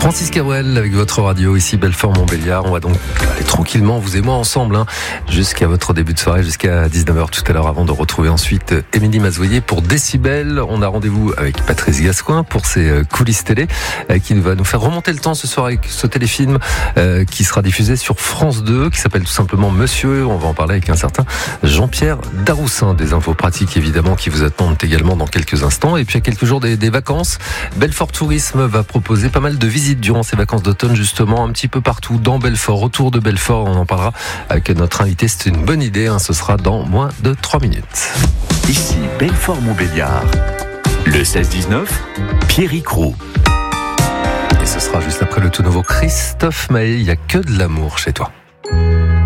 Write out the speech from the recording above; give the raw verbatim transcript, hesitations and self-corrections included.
Francis Cabrel avec votre radio ici Belfort-Montbéliard. On va donc aller tranquillement, vous et moi ensemble, hein, jusqu'à votre début de soirée, jusqu'à dix-neuf heures tout à l'heure, avant de retrouver ensuite Émilie Mazoyer pour Décibel. On a rendez-vous avec Patrice Gascoin pour ses coulisses télé, qui va nous faire remonter le temps ce soir avec ce téléfilm euh, qui sera diffusé sur France deux, qui s'appelle tout simplement Monsieur. On va en parler avec un certain Jean-Pierre Daroussin. Des infos pratiques évidemment qui vous attendent également dans quelques instants. Et puis à quelques jours des, des vacances, Belfort Tourisme va proposer pas mal de visites durant ces vacances d'automne, justement un petit peu partout dans Belfort, autour de Belfort. On en parlera avec notre invité. C'est une bonne idée, hein. Ce sera dans moins de trois minutes. Ici Belfort-Montbéliard, le seize dix-neuf, Pierrick Roux. Et ce sera juste après le tout nouveau Christophe Maé. Il n'y a que de l'amour chez toi.